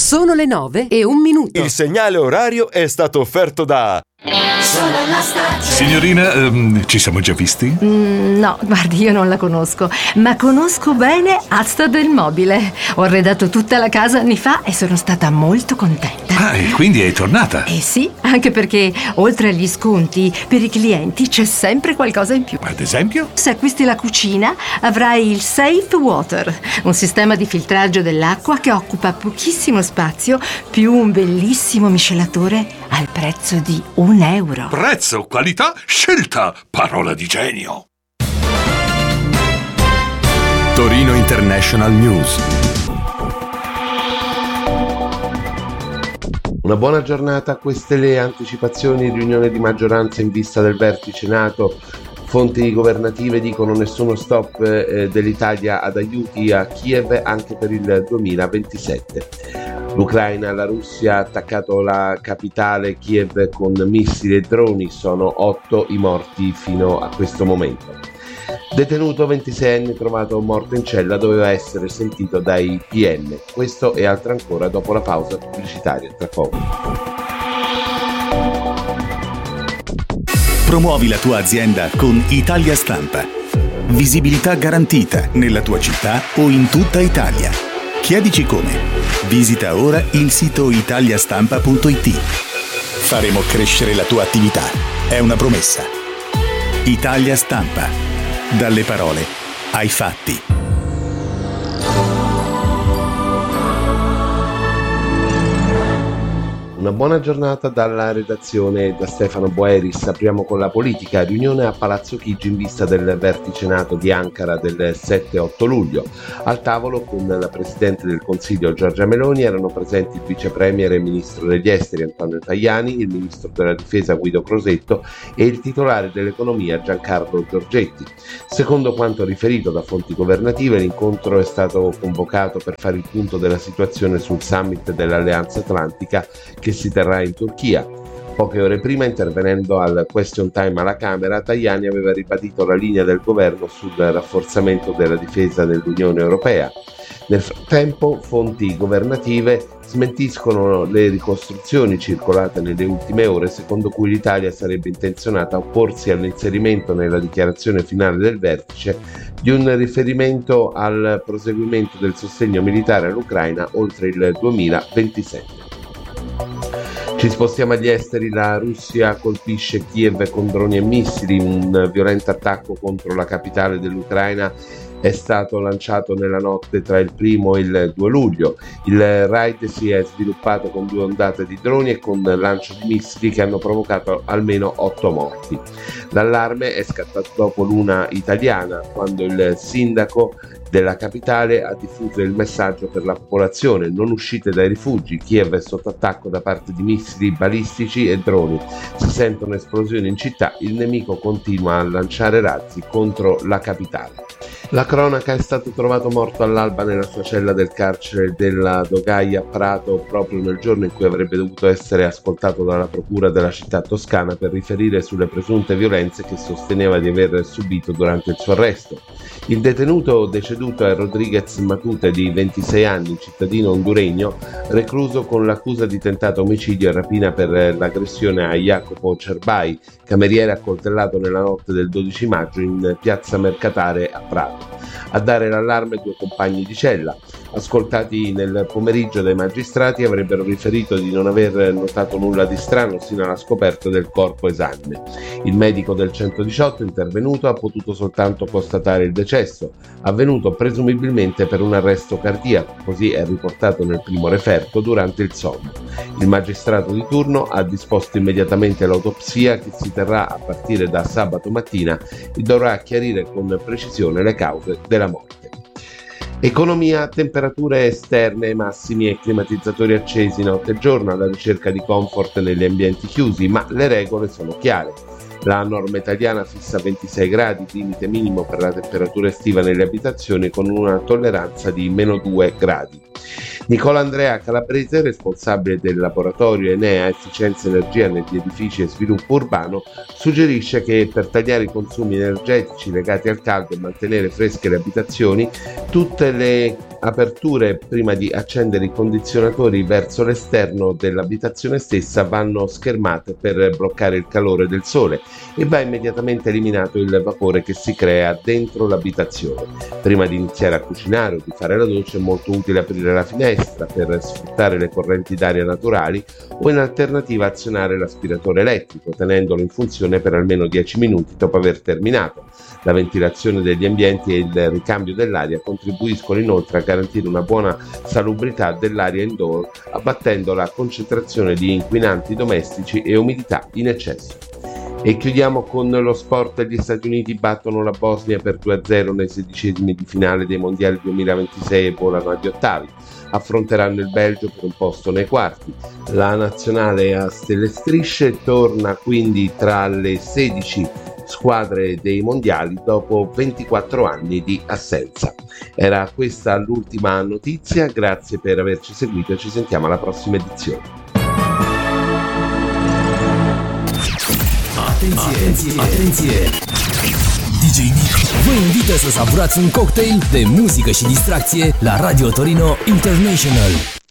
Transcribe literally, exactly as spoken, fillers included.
Sono le nove e un minuto. Il segnale orario è stato offerto da... Signorina, ehm, ci siamo già visti? Mm, no, guardi, io non la conosco, ma conosco bene Asta del Mobile. Ho arredato tutta la casa anni fa e sono stata molto contenta. Ah, e quindi è tornata? Eh sì, anche perché oltre agli sconti, per i clienti c'è sempre qualcosa in più. Ad esempio? Se acquisti la cucina, avrai il Safe Water, un sistema di filtraggio dell'acqua che occupa pochissimo spazio, più un bellissimo miscelatore al prezzo di un euro. Prezzo, qualità, scelta, parola di genio. Torino International News. Una buona giornata, queste le anticipazioni, riunione di maggioranza in vista del vertice NATO. Fonti governative dicono nessuno stop eh, dell'Italia ad aiuti a Kiev anche per il duemilaventisette. L'Ucraina, la Russia ha attaccato la capitale Kiev con missili e droni, sono otto i morti fino a questo momento. Detenuto ventiseienne trovato morto in cella, doveva essere sentito dai P M. Questo e altro ancora dopo la pausa pubblicitaria, tra poco. Promuovi la tua azienda con Italia Stampa. Visibilità garantita nella tua città o in tutta Italia. Chiedici come. Visita ora il sito italiastampa punto it. Faremo crescere la tua attività. È una promessa. Italia Stampa. Dalle parole ai fatti. Una buona giornata dalla redazione da Stefano Boeris. Apriamo con la politica. Riunione a Palazzo Chigi in vista del vertice NATO di Ankara del sette otto luglio. Al tavolo con la Presidente del Consiglio Giorgia Meloni erano presenti il Vice Premier e Ministro degli Esteri Antonio Tajani, il Ministro della Difesa Guido Crosetto e il titolare dell'Economia Giancarlo Giorgetti. Secondo quanto riferito da fonti governative, l'incontro è stato convocato per fare il punto della situazione sul summit dell'Alleanza Atlantica che si terrà in Turchia. Poche ore prima, intervenendo al question time alla Camera, Tajani aveva ribadito la linea del governo sul rafforzamento della difesa dell'Unione Europea. Nel frattempo, fonti governative smentiscono le ricostruzioni circolate nelle ultime ore, secondo cui l'Italia sarebbe intenzionata a opporsi all'inserimento nella dichiarazione finale del vertice di un riferimento al proseguimento del sostegno militare all'Ucraina oltre il duemilaventisette. Ci spostiamo agli esteri. La Russia colpisce Kiev con droni e missili. Un violento attacco contro la capitale dell'Ucraina è stato lanciato nella notte tra il primo e il due luglio. Il raid si è sviluppato con due ondate di droni e con lancio di missili che hanno provocato almeno otto morti. L'allarme è scattato dopo l'una italiana, quando il sindaco della capitale ha diffuso il messaggio per la popolazione: non uscite dai rifugi, Kiev è sotto attacco da parte di missili balistici e droni, si sentono esplosioni in città, il nemico continua a lanciare razzi contro la capitale. La cronaca: è stato trovato morto all'alba nella sua cella del carcere della Dogaia a Prato, proprio nel giorno in cui avrebbe dovuto essere ascoltato dalla procura della città toscana per riferire sulle presunte violenze che sosteneva di aver subito durante il suo arresto. Il detenuto deceduto è Rodriguez Matute, di ventisei anni, cittadino honduregno, recluso con l'accusa di tentato omicidio e rapina per l'aggressione a Jacopo Cerbai, cameriere accoltellato nella notte del dodici maggio in piazza Mercatare a Prato. A dare l'allarme due compagni di cella. Ascoltati nel pomeriggio dai magistrati, avrebbero riferito di non aver notato nulla di strano sino alla scoperta del corpo esanime. Il medico del centodiciotto intervenuto ha potuto soltanto constatare il decesso, avvenuto presumibilmente per un arresto cardiaco, così è riportato nel primo referto, durante il sonno. Il magistrato di turno ha disposto immediatamente l'autopsia, che si terrà a partire da sabato mattina e dovrà chiarire con precisione le cause della morte. Economia: temperature esterne massimi e climatizzatori accesi notte e giorno alla ricerca di comfort negli ambienti chiusi, ma le regole sono chiare. La norma italiana fissa ventisei gradi, limite minimo per la temperatura estiva nelle abitazioni, con una tolleranza di meno due gradi. Nicola Andrea Calabrese, responsabile del laboratorio Enea Efficienza Energia negli edifici e sviluppo urbano, suggerisce che per tagliare i consumi energetici legati al caldo e mantenere fresche le abitazioni, tutte le aperture prima di accendere i condizionatori verso l'esterno dell'abitazione stessa vanno schermate per bloccare il calore del sole e va immediatamente eliminato il vapore che si crea dentro l'abitazione. Prima di iniziare a cucinare o di fare la doccia è molto utile aprire la finestra per sfruttare le correnti d'aria naturali o in alternativa azionare l'aspiratore elettrico tenendolo in funzione per almeno dieci minuti dopo aver terminato. La ventilazione degli ambienti e il ricambio dell'aria contribuiscono inoltre a garantire una buona salubrità dell'aria indoor, abbattendo la concentrazione di inquinanti domestici e umidità in eccesso. E chiudiamo con lo sport. Gli Stati Uniti battono la Bosnia per due a zero nei sedicesimi di finale dei mondiali duemilaventisei e volano agli ottavi. Affronteranno il Belgio per un posto nei quarti. La nazionale a stelle strisce torna quindi tra le sedici squadre dei mondiali dopo ventiquattro anni di assenza. Era questa l'ultima notizia, grazie per averci seguito e ci sentiamo alla prossima edizione. Atenție, atenție! D J Nick vă invită să savurați un cocktail de muzică și distracție la Radio Torino International.